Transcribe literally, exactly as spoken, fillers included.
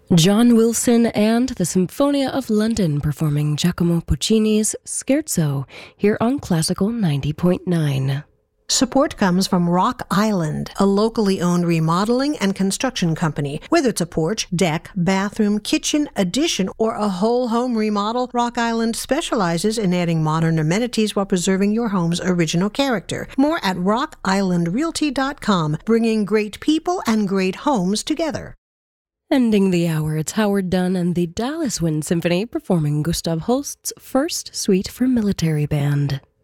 John Wilson and the Symphonia of London performing Giacomo Puccini's Scherzo here on Classical ninety point nine. Support comes from Rock Island, a locally owned remodeling and construction company. Whether it's a porch, deck, bathroom, kitchen, addition, or a whole home remodel, Rock Island specializes in adding modern amenities while preserving your home's original character. More at rock island realty dot com, bringing great people and great homes together. Ending the hour, it's Howard Dunn and the Dallas Wind Symphony performing Gustav Holst's First Suite for Military Band.